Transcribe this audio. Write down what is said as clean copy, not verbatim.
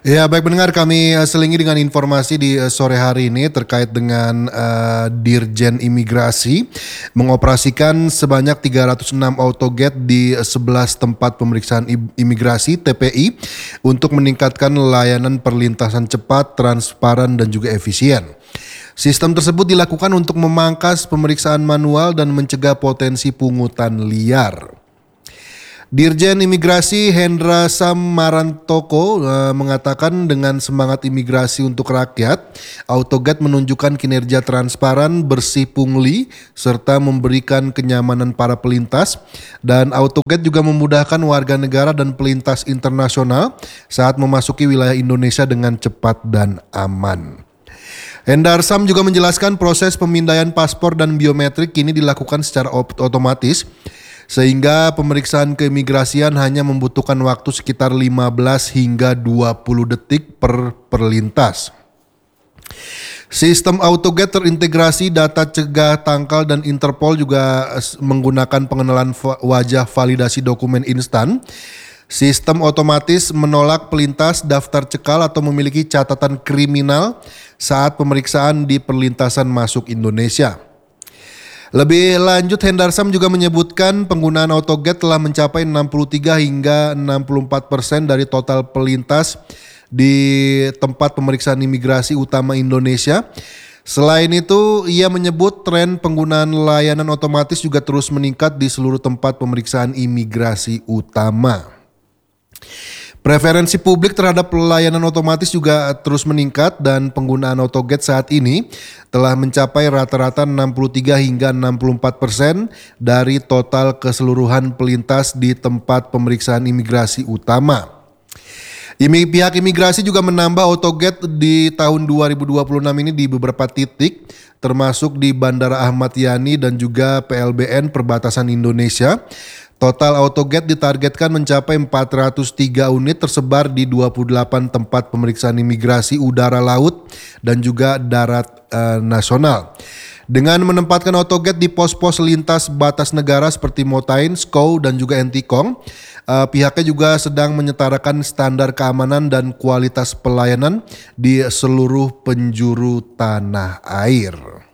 Ya, baik pendengar, kami selingi dengan informasi di sore hari ini terkait dengan Dirjen Imigrasi mengoperasikan sebanyak 306 autogate di 11 tempat pemeriksaan imigrasi TPI untuk meningkatkan layanan perlintasan cepat, transparan dan juga efisien. Sistem tersebut dilakukan untuk memangkas pemeriksaan manual dan mencegah potensi pungutan liar. Dirjen Imigrasi Hendra Samarantoko mengatakan dengan semangat imigrasi untuk rakyat, autogate menunjukkan kinerja transparan, bersih pungli, serta memberikan kenyamanan para pelintas. Dan autogate juga memudahkan warga negara dan pelintas internasional saat memasuki wilayah Indonesia dengan cepat dan aman. Hendarsam juga menjelaskan proses pemindaian paspor dan biometrik kini dilakukan secara otomatis, sehingga pemeriksaan keimigrasian hanya membutuhkan waktu sekitar 15 hingga 20 detik per perlintas. Sistem autogate terintegrasi data cegah tangkal dan Interpol juga menggunakan pengenalan wajah validasi dokumen instan. Sistem otomatis menolak pelintas daftar cekal atau memiliki catatan kriminal saat pemeriksaan di perlintasan masuk Indonesia. Lebih lanjut, Hendarsam juga menyebutkan penggunaan autogate telah mencapai 63 hingga 64% dari total pelintas di tempat pemeriksaan imigrasi utama Indonesia. Selain itu, ia menyebut tren penggunaan layanan otomatis juga terus meningkat di seluruh tempat pemeriksaan imigrasi utama. Preferensi publik terhadap pelayanan otomatis juga terus meningkat dan penggunaan autogate saat ini telah mencapai rata-rata 63 hingga 64% dari total keseluruhan pelintas di tempat pemeriksaan imigrasi utama. Pihak imigrasi juga menambah autogate di tahun 2026 ini di beberapa titik, termasuk di Bandara Ahmad Yani dan juga PLBN Perbatasan Indonesia. Total autogate ditargetkan mencapai 403 unit tersebar di 28 tempat pemeriksaan imigrasi udara, laut, dan juga darat nasional. Dengan menempatkan autogate di pos-pos lintas batas negara seperti Motain, Skou, dan juga Entikong, pihaknya juga sedang menyetarakan standar keamanan dan kualitas pelayanan di seluruh penjuru tanah air.